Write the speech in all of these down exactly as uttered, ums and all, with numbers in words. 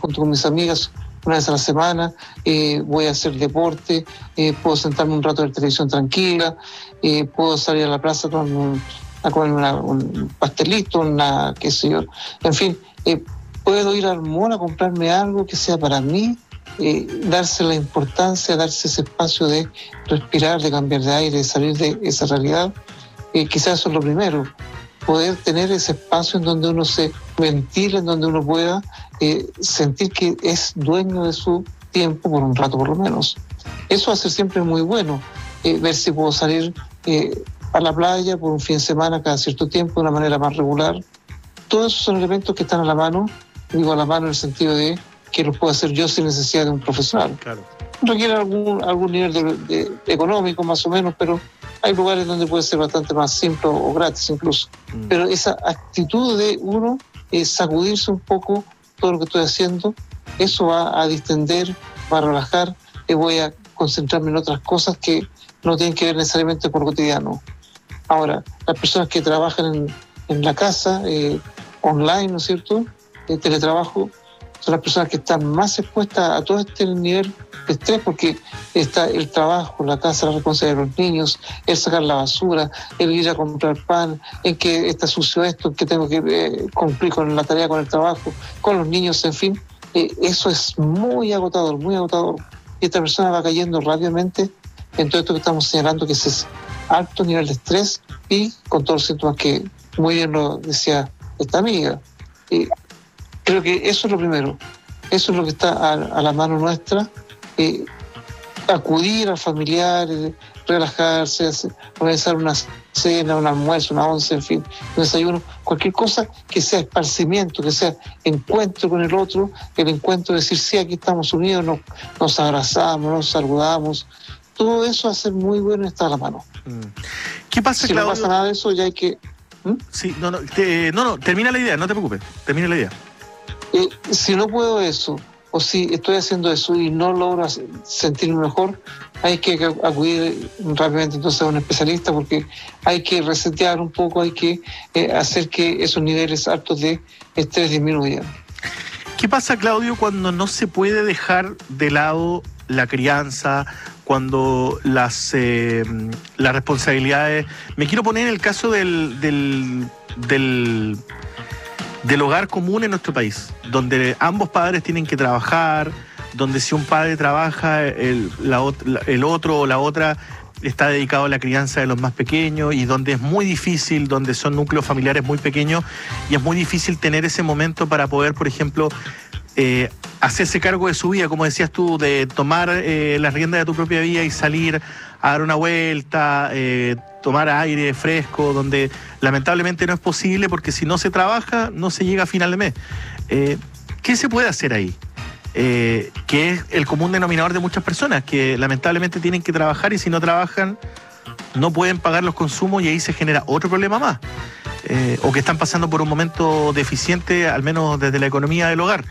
junto con mis amigas una vez a la semana, eh, voy a hacer deporte, eh, puedo sentarme un rato en televisión tranquila, eh, puedo salir a la plaza con un, a comer una, un pastelito, una, qué sé yo, en fin, eh, puedo ir al mall a comprarme algo que sea para mí, eh, darse la importancia, darse ese espacio de respirar, de cambiar de aire, de salir de esa realidad, eh, quizás eso es lo primero. Poder tener ese espacio en donde uno se ventila, en donde uno pueda eh, sentir que es dueño de su tiempo por un rato por lo menos. Eso va a ser siempre muy bueno, eh, ver si puedo salir eh, a la playa por un fin de semana cada cierto tiempo de una manera más regular. Todos esos son elementos que están a la mano, digo a la mano en el sentido de que los puedo hacer yo sin necesidad de un profesional. Claro. Requiere algún, algún nivel de, de, de económico más o menos, pero hay lugares donde puede ser bastante más simple o gratis incluso. Mm. Pero esa actitud de uno es sacudirse un poco todo lo que estoy haciendo, eso va a distender, va a relajar, y voy a concentrarme en otras cosas que no tienen que ver necesariamente con lo cotidiano. Ahora, las personas que trabajan en, en la casa, eh, online, ¿no es cierto?, de teletrabajo, son las personas que están más expuestas a todo este nivel de estrés, porque está el trabajo, la casa, la responsabilidad de los niños, el sacar la basura, el ir a comprar pan, en que está sucio esto, en que tengo que eh, cumplir con la tarea, con el trabajo, con los niños, en fin. Eh, eso es muy agotador, muy agotador. Y esta persona va cayendo rápidamente en todo esto que estamos señalando, que es alto nivel de estrés y con todos los síntomas que muy bien lo decía esta amiga. Eh, Creo que eso es lo primero, eso es lo que está a, a la mano nuestra, eh, acudir al familiar, eh, relajarse, hacer, organizar una cena, un almuerzo, una once, en fin, un desayuno, cualquier cosa que sea esparcimiento, que sea encuentro con el otro, el encuentro de decir, sí, aquí estamos unidos, nos, nos abrazamos, nos saludamos, todo eso va a ser muy bueno y está a la mano. ¿Qué pasa, si Claudio? no pasa nada de eso, ya hay que... ¿Mm? Sí, no, no, te, no, no, termina la idea, no te preocupes, termina la idea. Eh, si no puedo eso, o si estoy haciendo eso y no logro sentirme mejor, hay que acudir rápidamente entonces a un especialista, porque hay que resetear un poco, hay que eh, hacer que esos niveles altos de estrés disminuyan. ¿Qué pasa, Claudio, cuando no se puede dejar de lado la crianza, cuando las, eh, las responsabilidades... Me quiero poner en el caso del... del, del del hogar común en nuestro país, donde ambos padres tienen que trabajar, donde si un padre trabaja, el, la, el otro o la otra está dedicado a la crianza de los más pequeños, y donde es muy difícil, donde son núcleos familiares muy pequeños, y es muy difícil tener ese momento para poder, por ejemplo, eh, hacerse cargo de su vida, como decías tú, de tomar eh, las riendas de tu propia vida y salir a dar una vuelta, eh, tomar aire fresco, donde lamentablemente no es posible, porque si no se trabaja, no se llega a final de mes. Eh, ¿Qué se puede hacer ahí? Eh, que es el común denominador de muchas personas, que lamentablemente tienen que trabajar, y si no trabajan, no pueden pagar los consumos, y ahí se genera otro problema más. Eh, o que están pasando por un momento deficiente, al menos desde la economía del hogar.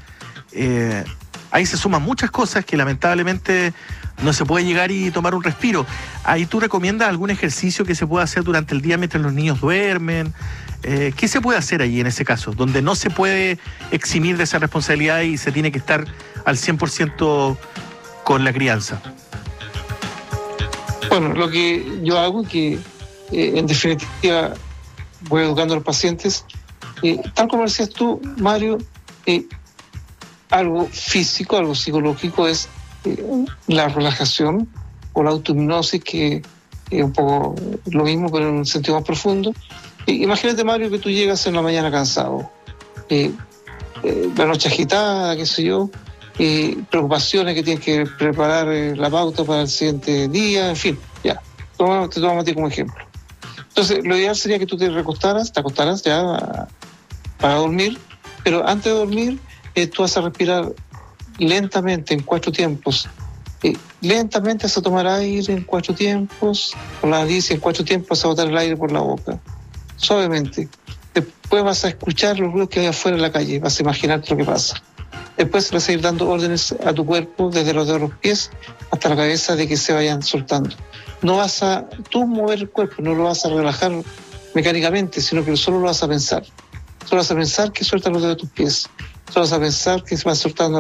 Eh, ahí se suman muchas cosas que lamentablemente no se puede llegar y tomar un respiro. Ahí tú recomiendas algún ejercicio que se pueda hacer durante el día mientras los niños duermen. Eh, ¿Qué se puede hacer ahí en ese caso, donde no se puede eximir de esa responsabilidad y se tiene que estar al cien por ciento con la crianza? Bueno, lo que yo hago es que, eh, en definitiva, voy educando a los pacientes. Eh, tal como decías tú, Mario, eh, algo físico, algo psicológico es eh, la relajación o la autohipnosis, que es un poco lo mismo, pero en un sentido más profundo. Eh, imagínate, Mario, que tú llegas en la mañana cansado, eh, eh, la noche agitada, qué sé yo, eh, preocupaciones que tienes que preparar eh, la pauta para el siguiente día, en fin, ya, toma, te tomo a ti como ejemplo. Entonces, lo ideal sería que tú te recostaras, te acostaras ya para dormir, pero antes de dormir, eh, tú vas a respirar lentamente en cuatro tiempos. Eh, lentamente vas a tomar aire en cuatro tiempos, por la nariz, y en cuatro tiempos vas a botar el aire por la boca, suavemente. Después vas a escuchar los ruidos que hay afuera en la calle, vas a imaginarte lo que pasa. Después vas a ir dando órdenes a tu cuerpo, desde los dedos de los pies hasta la cabeza, de que se vayan soltando. No vas a tú mover el cuerpo, no lo vas a relajar mecánicamente, sino que solo lo vas a pensar. Solo vas a pensar que sueltas los dedos de tus pies. Solo vas a pensar que se va soltando